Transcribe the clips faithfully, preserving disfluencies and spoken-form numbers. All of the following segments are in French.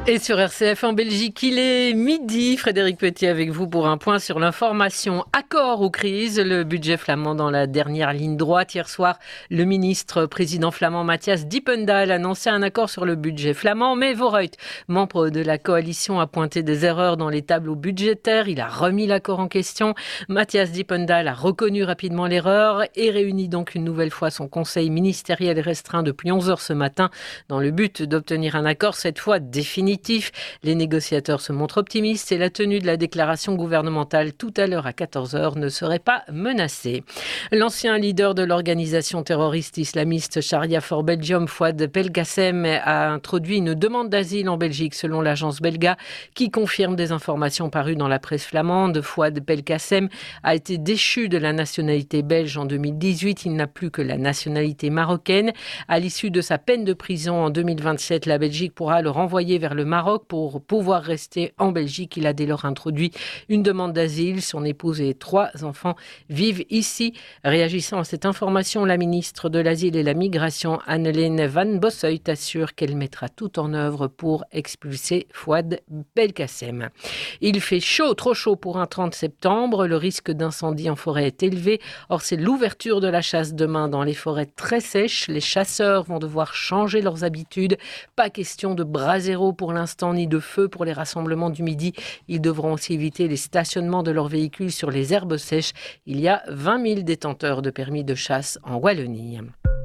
Et sur R C F en Belgique, il est midi. Frédéric Petit avec vous pour un point sur l'information. Accord ou crise, le budget flamand dans la dernière ligne droite. Hier soir, le ministre président flamand Matthias Dippendal annonçait un accord sur le budget flamand. Mais Vooruit, membre de la coalition, a pointé des erreurs dans les tableaux budgétaires. Il a remis l'accord en question. Matthias Dippendal a reconnu rapidement l'erreur et réunit donc une nouvelle fois son conseil ministériel restreint depuis onze heures ce matin dans le but d'obtenir un accord cette fois définitif. Les négociateurs se montrent optimistes et la tenue de la déclaration gouvernementale tout à l'heure à quatorze heures ne serait pas menacée. L'ancien leader de l'organisation terroriste islamiste Sharia for Belgium, Fouad Belkacem, a introduit une demande d'asile en Belgique selon l'agence Belga qui confirme des informations parues dans la presse flamande. Fouad Belkacem a été déchu de la nationalité belge en deux mille dix-huit. Il n'a plus que la nationalité marocaine. À l'issue de sa peine de prison en deux mille vingt-sept, la Belgique pourra le renvoyer vers le Maroc pour pouvoir rester en Belgique. Il a dès lors introduit une demande d'asile. Son épouse et trois enfants vivent ici. Réagissant à cette information, la ministre de l'Asile et la Migration, Anneleen van Bossuyt, assure qu'elle mettra tout en œuvre pour expulser Fouad Belkacem. Il fait chaud, trop chaud pour un trente septembre. Le risque d'incendie en forêt est élevé. Or, c'est l'ouverture de la chasse demain dans les forêts très sèches. Les chasseurs vont devoir changer leurs habitudes. Pas question de brasero pour l'instant, ni de feu pour les rassemblements du midi. Ils devront aussi éviter les stationnements de leurs véhicules sur les herbes sèches. Il y a vingt mille détenteurs de permis de chasse en Wallonie.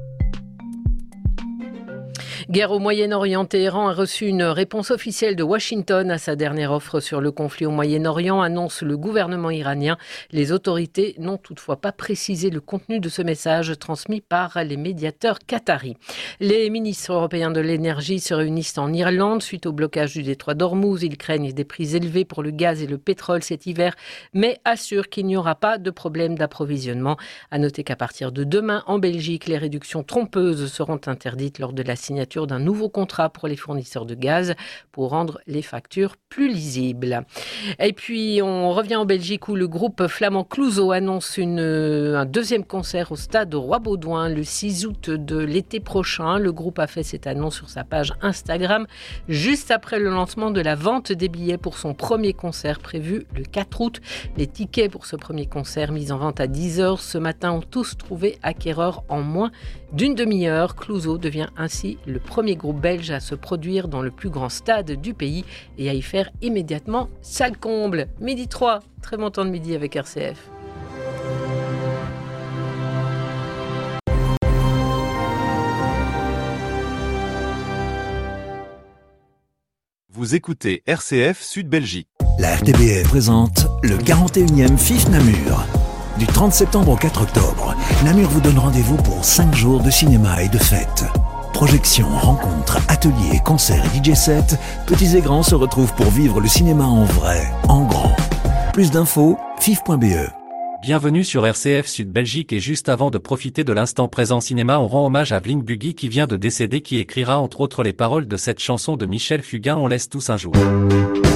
Guerre au Moyen-Orient, Téhéran a reçu une réponse officielle de Washington à sa dernière offre sur le conflit au Moyen-Orient, annonce le gouvernement iranien. Les autorités n'ont toutefois pas précisé le contenu de ce message transmis par les médiateurs qataris. Les ministres européens de l'énergie se réunissent en Irlande suite au blocage du détroit d'Ormuz. Ils craignent des prix élevés pour le gaz et le pétrole cet hiver, mais assurent qu'il n'y aura pas de problème d'approvisionnement. À noter qu'à partir de demain, en Belgique, les réductions trompeuses seront interdites lors de la signature d'un nouveau contrat pour les fournisseurs de gaz pour rendre les factures plus lisibles. Et puis, on revient en Belgique où le groupe flamand Clouseau annonce une, un deuxième concert au stade Roi-Baudouin le six août de l'été prochain. Le groupe a fait cette annonce sur sa page Instagram juste après le lancement de la vente des billets pour son premier concert prévu le quatre août. Les tickets pour ce premier concert mis en vente à dix heures ce matin ont tous trouvé acquéreur en moins d'une demi-heure. Clouseau devient ainsi le premier groupe belge à se produire dans le plus grand stade du pays et à y faire immédiatement salle comble. Midi trois, très bon temps de midi avec R C F. Vous écoutez R C F Sud Belgique. La R T B F présente le quarante et unième F I F Namur. Du trente septembre au quatre octobre, Namur vous donne rendez-vous pour cinq jours de cinéma et de fêtes. Projections, rencontres, ateliers, concerts et D J sets, petits et grands se retrouvent pour vivre le cinéma en vrai, en grand. Plus d'infos, fif point b e. Bienvenue sur R C F Sud Belgique et juste avant de profiter de l'instant présent cinéma, on rend hommage à Vling Buggy qui vient de décéder, qui écrira entre autres les paroles de cette chanson de Michel Fugain, On laisse tous un jour.